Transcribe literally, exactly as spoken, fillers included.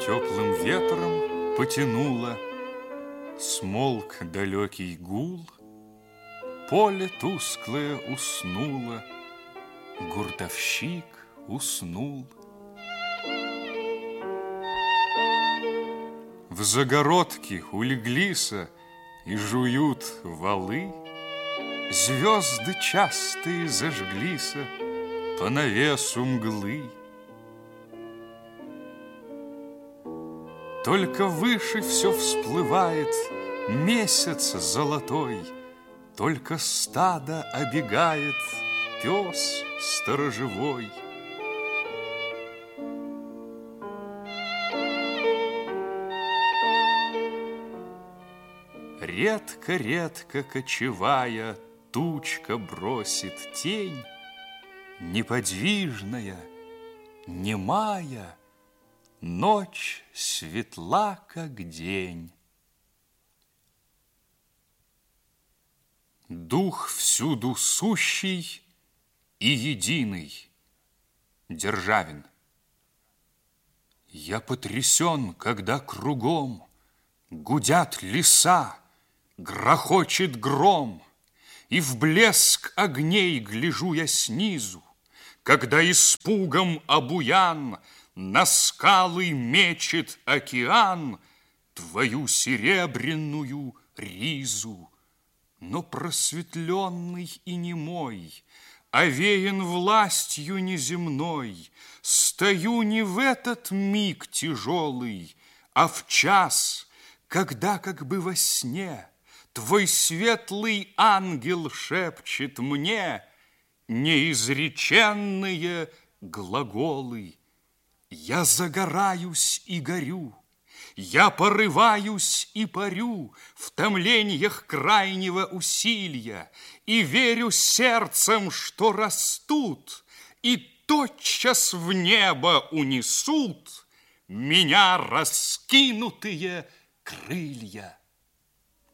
Теплым ветром потянуло, смолк далекий гул, поле тусклое уснуло, гуртовщик уснул. В загородке улеглися и жуют валы, звезды частые зажглися по навесу мглы. Только выше все всплывает месяц золотой, только стадо обегает пес сторожевой. Редко-редко кочевая, тучка бросит тень, неподвижная, немая, ночь светла, как день. Дух всюду сущий и единый, Державин. Я потрясен, когда кругом гудят леса, грохочет гром, и в блеск огней гляжу я снизу, когда испугом обуян на скалы мечет океан твою серебряную ризу. Но просветленный и немой, овеян властью неземной, стою не в этот миг тяжелый, а в час, когда как бы во сне твой светлый ангел шепчет мне неизреченные глаголы. Я загораюсь и горю, я порываюсь и парю в томленьях крайнего усилия и верю сердцем, что растут и тотчас в небо унесут меня раскинутые крылья.